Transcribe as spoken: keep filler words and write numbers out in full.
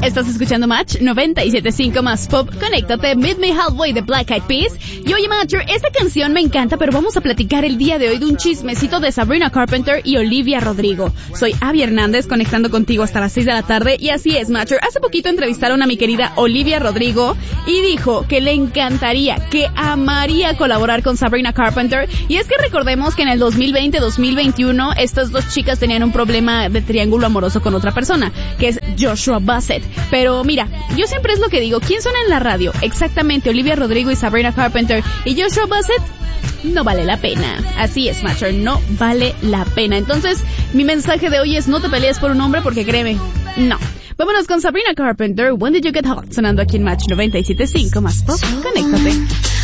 Estás escuchando Match noventa y siete punto cinco más Pop. Conéctate, Meet Me Halfway de Black Eyed Peas. Y oye, Matcher, esta canción me encanta, pero vamos a platicar el día de hoy de un chismecito de Sabrina Carpenter y Olivia Rodrigo. Soy Abby Hernández, conectando contigo hasta las seis de la tarde. Y así es, Matcher. Hace poquito entrevistaron a mi querida Olivia Rodrigo y dijo que le encantaría, que amaría colaborar con Sabrina Carpenter. Y es que recordemos que en el dos mil veinte dos mil veintiuno estas dos chicas tenían un problema de triángulo amoroso con otra persona, que es Joshua Bassett. Pero mira, yo siempre es lo que digo, ¿quién suena en la radio? Exactamente, Olivia Rodrigo y Sabrina Carpenter. Y Joshua Bassett no vale la pena. Así es, Matcher, no vale la pena. Entonces, mi mensaje de hoy es: no te pelees por un hombre, porque créeme, no. Vámonos con Sabrina Carpenter, When Did You Get Hot, sonando aquí en Match noventa y siete punto cinco más Pop. Conéctate.